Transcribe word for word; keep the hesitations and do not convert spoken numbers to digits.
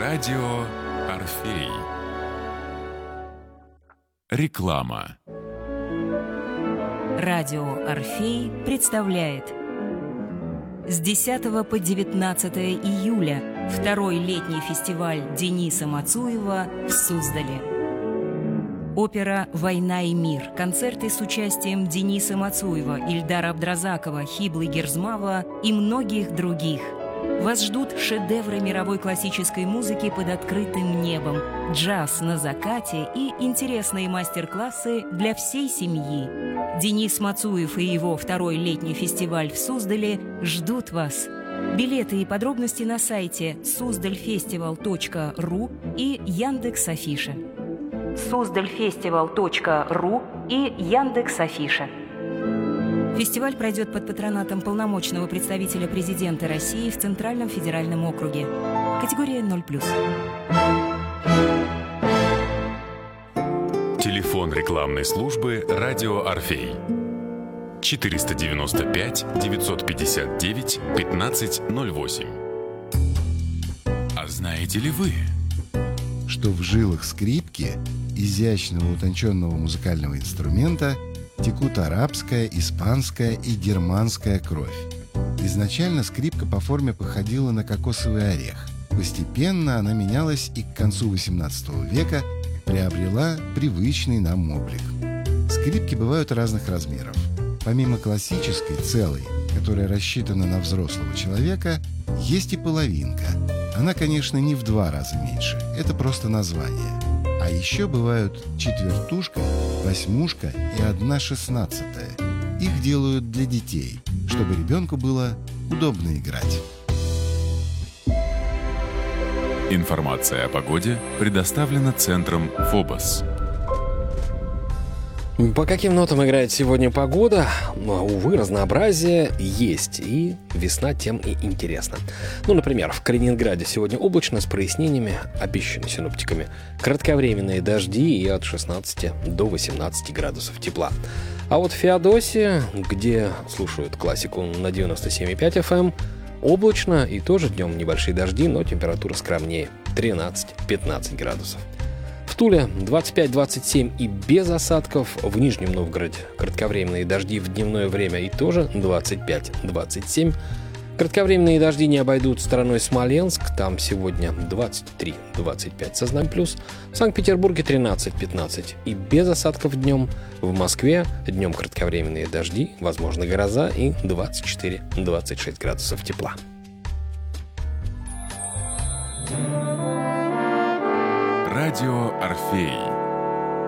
Радио Орфей. Реклама. Радио Орфей представляет с десятого по девятнадцатое июля второй летний фестиваль Дениса Мацуева в Суздале. Опера «Война и мир», концерты с участием Дениса Мацуева, Ильдара Абдразакова, Хиблы Герзмава и многих других. Вас ждут шедевры мировой классической музыки под открытым небом, джаз на закате и интересные мастер-классы для всей семьи. Денис Мацуев и его второй летний фестиваль в Суздале ждут вас. Билеты и подробности на сайте суздальфестивал точка ру и Яндекс.Афиша. суздальфестивал точка ру и Яндекс.Афиша. Фестиваль пройдет под патронатом полномочного представителя президента России в Центральном федеральном округе. Категория ноль плюс. Телефон рекламной службы «Радио Орфей». четыреста девяносто пять девятьсот пятьдесят девять пятнадцать ноль восемь. А знаете ли вы, что в жилах скрипки, изящного утонченного музыкального инструмента, текут арабская, испанская и германская кровь? Изначально скрипка по форме походила на кокосовый орех. Постепенно она менялась и к концу восемнадцатого века приобрела привычный нам облик. Скрипки бывают разных размеров. Помимо классической, целой, которая рассчитана на взрослого человека, есть и половинка. Она, конечно, не в два раза меньше, это просто название. А еще бывают четвертушка, восьмушка и одна шестнадцатая. Их делают для детей, чтобы ребенку было удобно играть. информация о погоде предоставлена центром «Фобос». По каким нотам играет сегодня погода? Увы, разнообразие есть, и весна тем и интересна. Ну, например, в Калининграде сегодня облачно с прояснениями, обещаны синоптиками. Кратковременные дожди и от шестнадцати до восемнадцати градусов тепла. А вот в Феодосии, где слушают классику на девяносто семь и пять эф эм, облачно и тоже днем небольшие дожди, но температура скромнее – тринадцать-пятнадцать градусов. В Туле двадцать пять двадцать семь и без осадков, в Нижнем Новгороде кратковременные дожди в дневное время и тоже двадцать пять двадцать семь. Кратковременные дожди не обойдут стороной Смоленск, там сегодня двадцать три двадцать пять со знаем плюс. В Санкт-Петербурге тринадцать пятнадцать и без осадков днем. В Москве днем кратковременные дожди, возможно гроза и двадцать четыре двадцать шесть градусов тепла. Радио Орфей.